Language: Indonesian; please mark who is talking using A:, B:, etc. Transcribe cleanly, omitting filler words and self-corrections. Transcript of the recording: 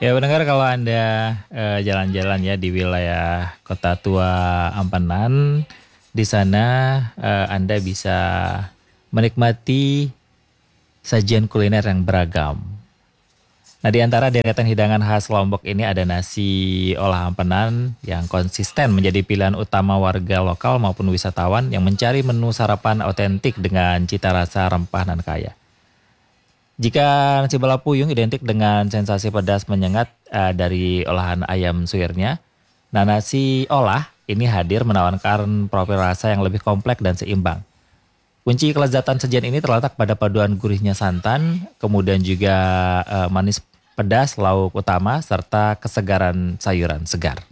A: Ya pendengar kalau Anda jalan-jalan ya di wilayah Kota Tua Ampenan, di sana Anda bisa menikmati sajian kuliner yang beragam. Nah di antara deretan hidangan khas Lombok ini ada nasi olah ampenan yang konsisten menjadi pilihan utama warga lokal maupun wisatawan yang mencari menu sarapan otentik dengan cita rasa rempah dan kaya. Jika nasi balapuyung identik dengan sensasi pedas menyengat dari olahan ayam suwirnya, nah nasi olah ini hadir menawarkan profil rasa yang lebih kompleks dan seimbang. Kunci kelezatan sajian ini terletak pada paduan gurihnya santan, kemudian juga manis pedas lauk utama, serta kesegaran sayuran segar.